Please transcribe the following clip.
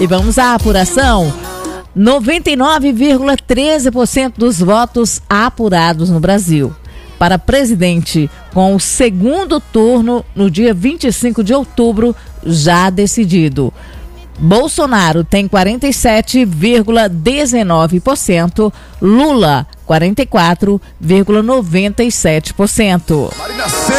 E vamos à apuração. 99,13% dos votos apurados no Brasil. Para presidente, com o segundo turno no dia 25 de outubro, já decidido. Bolsonaro tem 47,19%, Lula 44,97%.